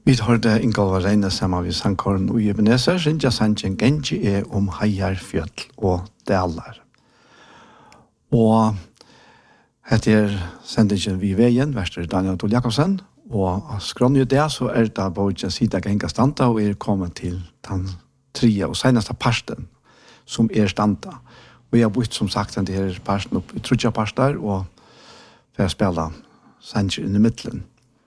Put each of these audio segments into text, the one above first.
Vi hørte Ingolvar Reine sammen med Sankåren og Ebenezer, Sintja Sanchen Genji om heier, fjøtl og dalar. Og etter sendingen vi veien, verster Daniel Tol Jakobsen, og skrånner det, så det både sida genga standa, og kommet til den tredje og seneste parsten, som standa. Og jeg har bytt som sagt den her parsten opp i trutja parstar, og for å spille Sanchen inn i middelen.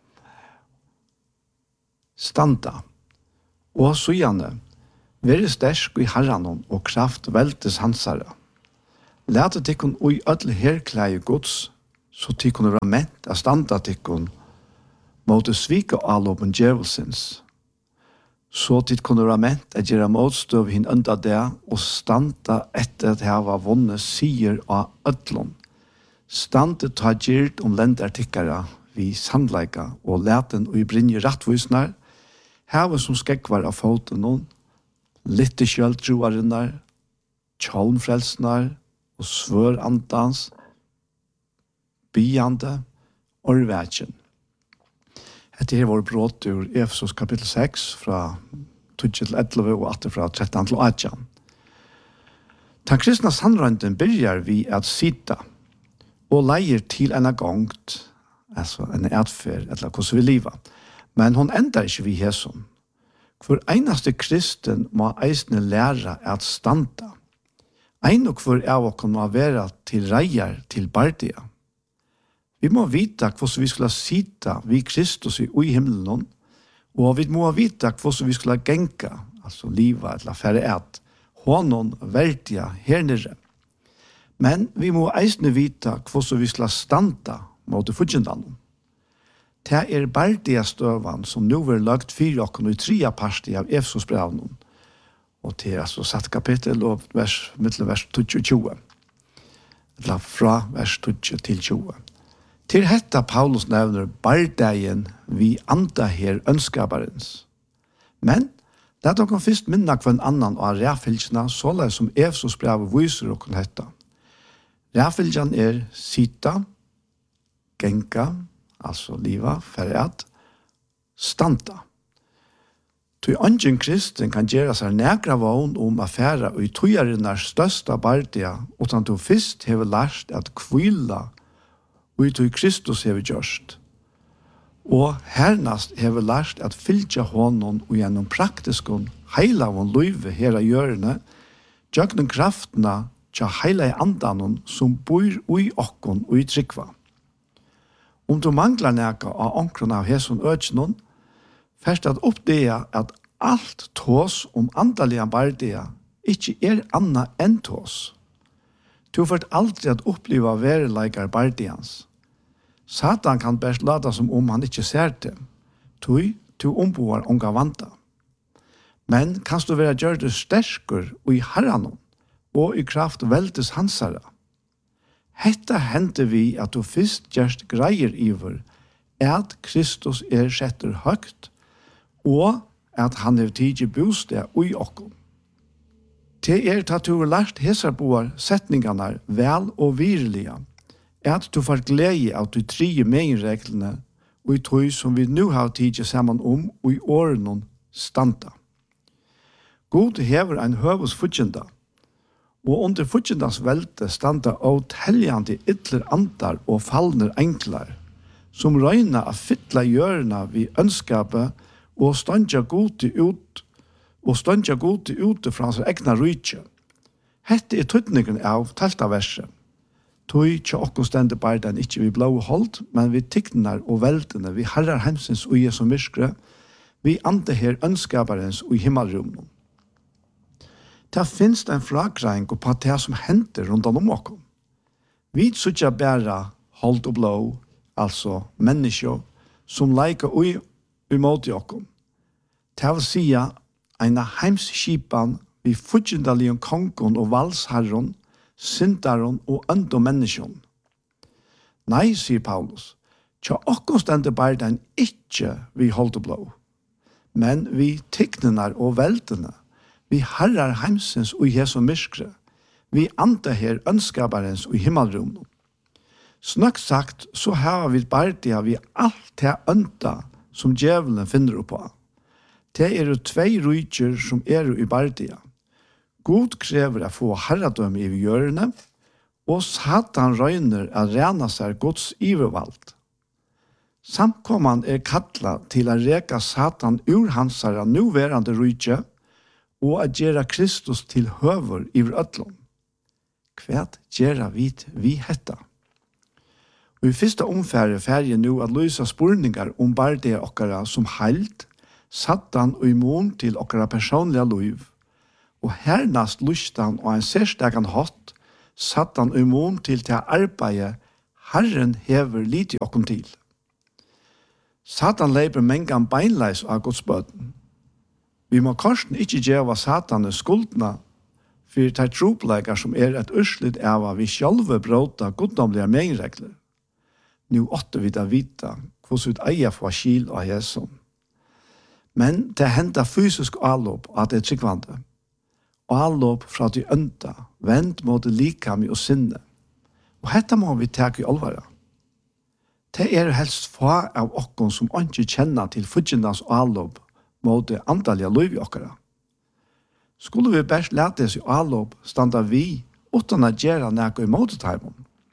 Standa. Og så gjerne, være stersk i herranon og kraft veltes hansara. Lete tikkun ui ødel herkleie gods, så tikkun være ment a standa tikkun måte svika allopen djevelsins. Så tikkun være ment a gjøre motstøv hinn unda det og standa etter at hava vunne sier av ødlon. Stande ta gyrt lendartikkara vi sandleika og leten ui brinje rattvisnar, hava som skekvar av foten noen, litte kjøltruarinnar, tjolmfrelsnar og svør andans, byande og rætjen. Dette er vår brått ur Efesos kapittel 6 fra 12-11 og 8 fra 13-18. Den kristna sannrøynden byrjar vi at sita og leier til en gongt, altså en atfer, eller hvordan vi liva. Men hon endar ikke vi hæsson. Hvor einaste kristen må eisne læra at standa. Ein og hvor av oss må være til reier til bardia. Vi må vita hvordan vi skulle sita vi Kristus i himmelen, og vi må vita hvordan vi skulle genka, altså liva eller færre et, honom verdia her nere. Men vi må eisne vita hvordan vi skulle standa mot fudgendanen. Det bardia støvan som nu er lagt 4 og 3 parti av Efesos brevnen. Og det altså satt kapittel og mittelvers 20. Eller fra vers 20 til 20. Til hetta Paulus nevner bardagen vi anda her ønskabarens. Men det dere først minna hver annan av ræfylgjena såleis som Efesos brev viser og hetta. Ræfylgjen sita, genka, altså liva, ferret, standa. Tui ungen kristen kan gjøre seg nekra vogn affæra og i tøyarinnar størsta bardia, utan du fyrst hever lært at kvila og i tøy Kristus hever gjørst. Og hernast hever lært at fylgja honom og gjennom praktiskon heila von løyve hera gjørende, gjøgnen kraftna tja heila i andanon som bor ui okkon og i trykva. Om du manglar neka av ankron av hæsson økjennom, først at oppdega at alt tås andaliga bardia ikke anna enn tås. Du får aldri at oppliva vereleikar bardians. Satan kan best lada som han ikke ser det. Du omboar unga vanta. Men kan du være gjør det stersker og i herranon og i kraft veldes hansara. Hetta hente vi at du fyrst gjørst greier iver at Kristus setter høgt og at han tidlig bostad ui okkom. Det tatt du har lært hesarboar setningarna vel og virliga, at du får glede av de 3 meginreglene og i tog som vi nu har tidlig saman og i årenon standa. God hever ein høvus fudgjenda, og under fudgjendans velte standa åteljande ytler andar og fallner enklar, som røyna av fytla gjørna vi ønskapet og stanja gode ute fra hans egna rydtje. Hette tøytningen av talta verset. Tøy tja okko stende barden ikkje vi blå holdt, men vi tikknar og veltene, vi herrar hemsens og Jesu myskre, vi ande her ønskaparens og himmelrummen. Det finnes en flagreing på det som henter rundt om okko. Vi sutja bæra holdt og blå, altså mennesker, som leika ui måte okko. Det vil sija eina heimskipan vi fudgjendalion kongon og valsherron, syndaron og øndo menneskjon. Nei, sier Paulus, tja okko stende barden ikkje vi holdt og blå, men vi tikknenar og veltene, vi herrar heimsens og Jesu myskre, vi anda her ønskabarens og himmelrummen. Snakk sagt, så har vi bardia vi alt det ønda som djevelen finner på. Det er 2 rydger som i bardia. God krever å få herredømme i hjørne, og Satan røyner å rena seg Guds ivervalgt. Samkomman kattlet til å reka Satan ur hansara nuverande rydje, og å gjøre Kristus til høver iver øtlom. Kvært gjøre vi hetta. Og i første omfære ferje nå at løse spurningar om bardia okkara som heilt, Satan og immun til okkara personliga liv, og hernast lustan og en særstakan hatt, Satan og immun til arbeide Herren hever lite okkom til. Satan leiper mengan beinleis av Guds bøten. Vi må korsen ikke gjøre Satan skuldna for de tropleikar som et urslit av at vi sjálve bråta goddomlige meningsregler. Nå åtte vi da vita hvordan vi eier for skil av Jesus. Men det hender fysisk avlåp at det tryggvande. Avlåp fra de ønta, vend mot likami og sinne. Og dette må vi ta i alvara. Det helst få av okkon som ikke kjenner til fudgjendans avlåp mot det antallige liv i okkara. Skulle vi best lete oss i avlåp standa vi utan å gjøre noe i motetaimen.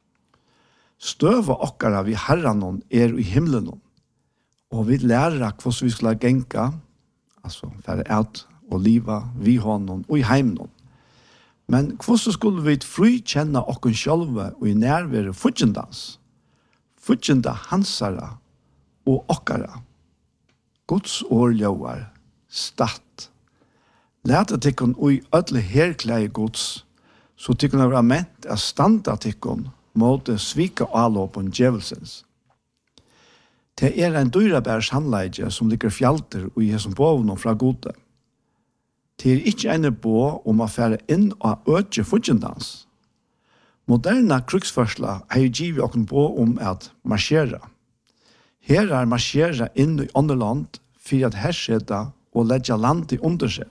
Støva okkara vi herranon i himmelen, og vi lærer hvordan vi skulle genka, altså færre ut og liva vi honom og i heimen. Men hvordan skulle vi frikjenne okken sjølve og i nærvære fudgjendans? Fudgjenda hansara og okkara. Guds årljøver, statt. Lete tikkun ui ødle herkleie Guds, så tikkun er ment å standa tikkun mot svika avlåpen djevelsens. Det en dyrabær sannleidje som ligger fjalter og i hesson bovnum fra gode. Det ikke en bå om å fære inn og øke fudgjendans. Moderna kruksførsla har jo givet okken på om at marsjera. Her marsjera inn i andre land for at herseta og legge landet under seg.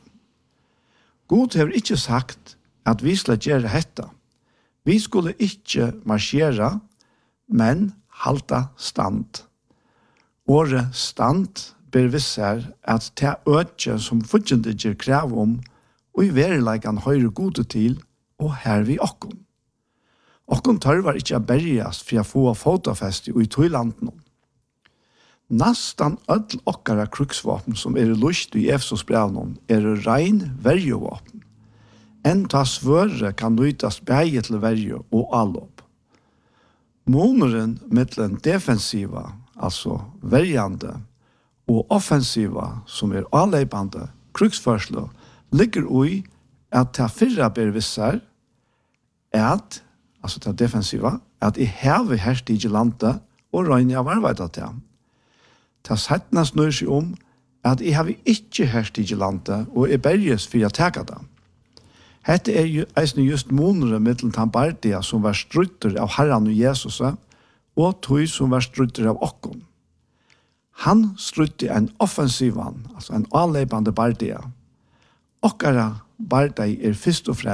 God har ikke sagt at vi skulle gjøre dette. Vi skulle ikke marsjera, men halta stand. Året stand bevisser at det øke som fudgjende gjør krav om, og i verilegan høyre gode til, og her vi okken. Okken tørvar ikke å berges for å få fotafeste i tøylanden. Nastan ødel okkara kruksvåpen som lyst i Efesos brevnen rein verjevåpen. En ta svøre kan nøytas begge til verje og allåp. Måneren mittelen defensiva, altså verjande, og offensiva, som avleipande, kruksførslo, ligger i at ta fyrra bervisser at, altså ta defensiva, at I heve herst i landet og røyne av arbeidet til. Ta settene snur seg om at I har ikke herst i landet og berges for å teka det. Hette jo eisne just månere mittelen Tambardia som var strutter av Herren og Jesus og tog som var strutter av okkon. Han strutte en offensivan, altså en avleipande bardia. Okkara bardia først og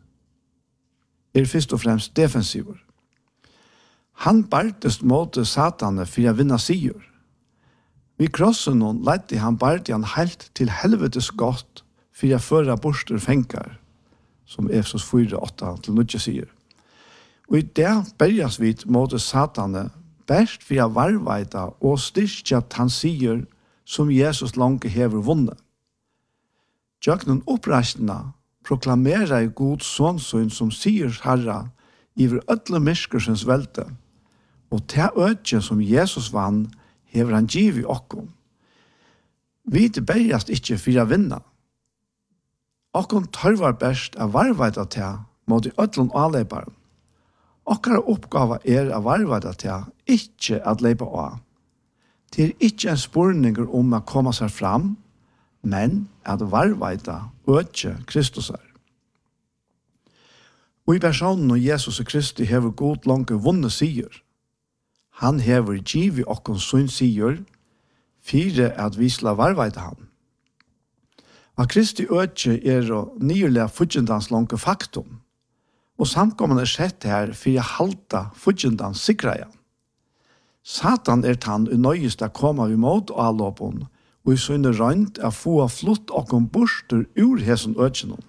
fremst defensiver. Han bardest mot satane for å vinne sigur. Vi krossen noen leidde han bardian helt til helvetes godt for å føre borster fenkar, som Efesos 4:8-9 sier. Og i det berges vi mot satane best for å varveida og styrke at han sier som Jesus langt hever vunnet. Jøknen oppreisene proklamerer Guds sånsyn som sier Herre iver ødle myrskersens velte, og til ødje som Jesus vann hever han giv i okkom. Vi bergast ikke for å vinne. Okkom tørvar best av varveida til mot i ødlen avleiparen. Okkara oppgave å varveida til ikke at leipa av. Det ikke en spurninger om å komme seg fram, men at varveida ødje Kristus er. Og i personen av Jesus og Kristi hever god langt vunnet sier. Han hever givet okkon sin sier, fire at vi skal varveida han. Av Kristi ødje nylig fudgjendans langt faktum, og samkommende sett her for å halta fudgjendans sikreia. Satan tann i nøyest å komme vi mot allåpen, og i sønne rønt å få flott okken borster ur hesen øtjennom.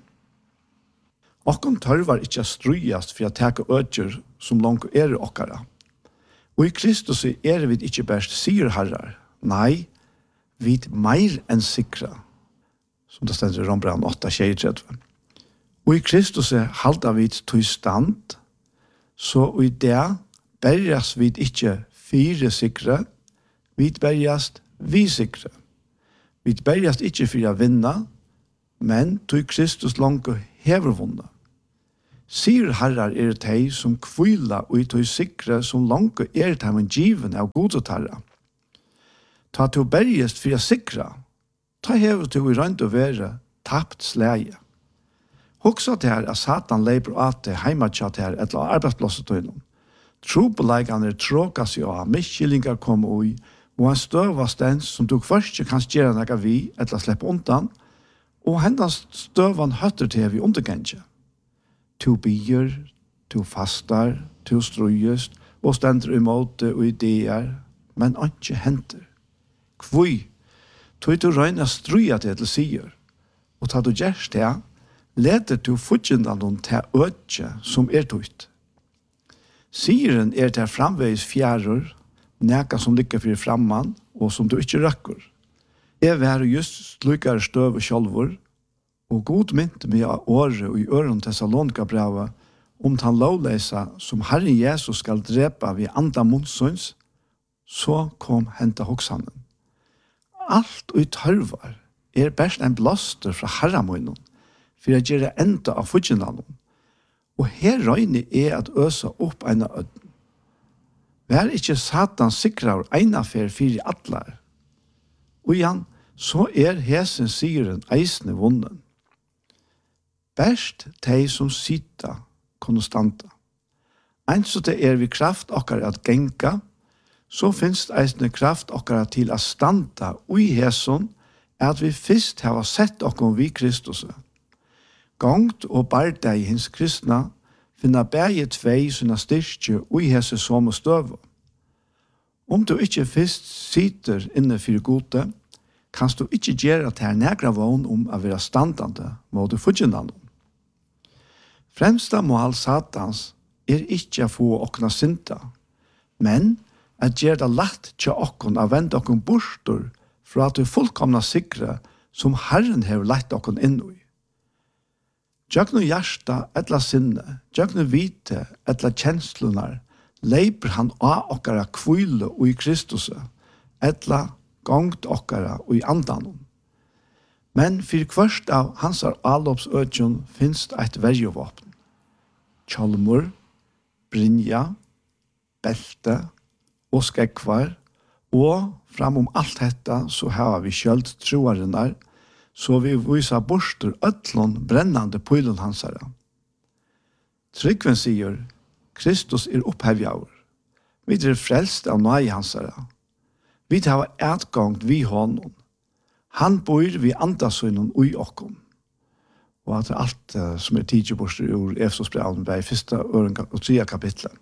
Okken tørvar ikke strøyast for å teke øtjer som langt okkara. Og i Kristus vi ikke best sier herrar, nei, vi meir enn sikra, som det stender i Rombrand 8:33. Og i Kristus halda vi til stand, så i det berjas vi ikke fire sikre, vi berjas vi sikre. Vi berjas ikke for å vinne, men til Kristus langt hever vunnet. Sier herrar tei som kvila og i tog sikre som langt tei men given av godet herra. Ta til bergest for å sikre, ta hever til i rønt å være tapt slæge. Hoksa til her at Satan leiber at det heimatja til her etter arbeidsplosset til henne. Trobelegane tråka seg av, miskyllingar kom ui, og en støvasten som tok først kan gjøre noe vi etter å slippe undan, og hendans støvan høtter til vi undergenge. To bier, to fastar, to strøyest, og stender imot det og ideer, men ikke henter. Kvui, tog du røyna strøya til sier, og ta du gjerst det, leder du futjendan til øtje som tøyt. Sieren til framveis fjærer, neka som ligger for framman, og som du ikke røkker. Jeg var just slukere støv og kjolvor, og god mynt med året og i øren Thessalonika brevet om han lovlesa som Herren Jesus skal drepa ved andre munnsøns, så kom henta hoksanen. Alt og i tørvar best en blaster fra herramunnen, for å gjøre enda av futjendanen. Og her røyne at øsa opp eina øden. Vær ikke Satan sikrar eina fer fyrir atlar. Og igjen, så hesen sigeren eisne vunnen. Best de som sitta konstanta. Eins og det vi kraft okkar at genka, så finnes eisne kraft okkar til at standa ui heson at vi fyrst hava sett okkar vi Kristus. Gongt og barda i hins kristna finna bæge tvei sina styrkje ui hese som og støv. Om du ikke fyrst sitter inne fyrir gode, kanst du ikke gjøre til her negra vogn om å være standande mot du futjendan. Fremsta mål Satans ikke å få okna synta, men at gjøre det lagt til okkon å vende okkon borster fra at du fullkomna sikre som Herren har lagt okkon inn i. Jøgnu hjärsta etla sinne, jøgnu vite etla kjenslunar, leiper han av okkara kvile og i Kristus, etla gongt okkara og i andanon. Men for hverst av hans allopsøtjon finnes et verjevåpen. Kjolmur, brinja, belte og skekvar, og framom alt dette så har vi kjølt troarinnar, så vi viser borster øtlån brennande pøylen hansara. Trygven sier, Kristus opphevjaur. Vi frelst av nøye hansara. Vi tar etgångt vi honom. Han bor vi andasønnen ui okkom. Og at alt som tidseborster ur Efesosbrevet i 1. og 3. kapitlet.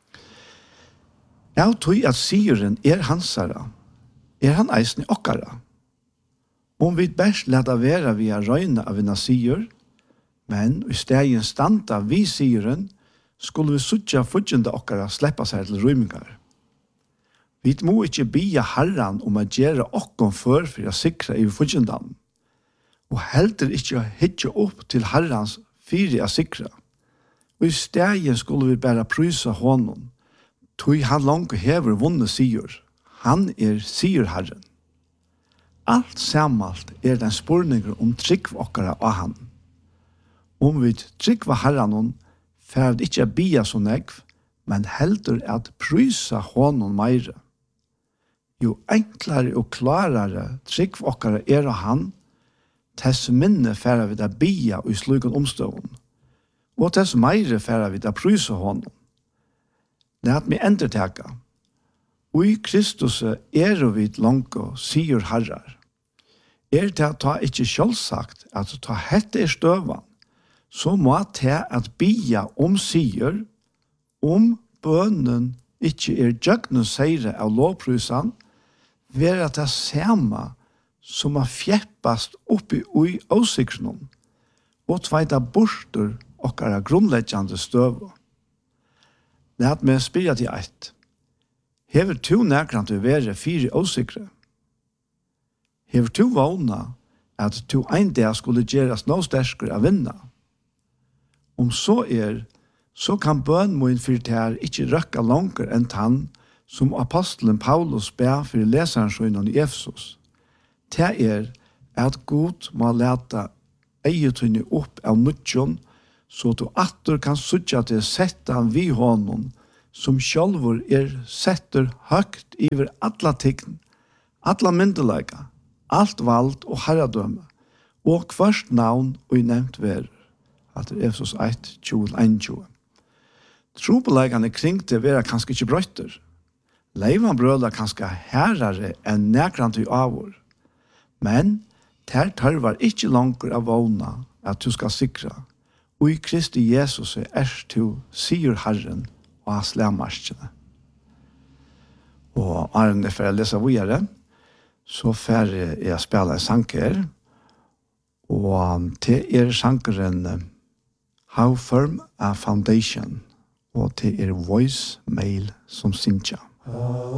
Jeg tror at sigeren hansara, han eisen i okkara. Om vi best leta vera via røyna av vina sier, men i stegen standa vi sigeren, skulle vi suttja futjenda okkara sleppa seg til rymingar. Vi må ikke bia herran om å gjøre okkom for å sikra i futjendan, og heldur ikke hitja opp til herrans fyrir å sikra. Og i stegen skulle vi bare prysa honom, tog han langt hever vunne sier. Han sier herren. Alt sammalt den spurninger om trygg okkara av han. Om vi trygg var herran, for vi ikke bia så negv, men heldur at prysa honom meire. Jo enklare og klarare trygg okkara av han, tess minne færa vi da bia og i slugen omstøvun, og tess meire færa vi da prysa honom. Lat meg enderteka. Ui Kristus vi langt, sier herrar. Det å ta ikke selvsagt at ta hette støvan, så må ta at bia sier, bønnen ikke djøgnu seire av lovprusan, være at det samme som har fjeppast oppi ui åsikrenom, og tveita borster okkara grunnleggjande støv. Læt meg spyrja til eit. Hever tu nekran til være fire åsikre? Hever tu vana at tu ein dag skulle gjerast no sterskere av vinna? Om så så kan bøn må infirter ikkje røkka langer enn tann som apostelen Paulus ber for leseren søgnen i Efesos. Det at Gud må leta eietøyne opp av nødjon, så du atter kan sutja til setta vi honom, som sjálfur setter høgt iver alla tign, alla myndelega, alt vald og herradømme, og hverst navn og nevnt ver, at Efesos 1, 21. Trobelegane kring det vera kanskje ikke brøyter. Leivan brøla kanskje herrare enn nekrande avur. Men der tørvar ikke langer av vågna at du skal sikra. Og i Kristi Jesus du, sier Herren, og hans lærmarskene. Og Arne, for å lese videre, så får jeg spille en sanger, og til sangeren How Firm a Foundation, og til voice mail som synger.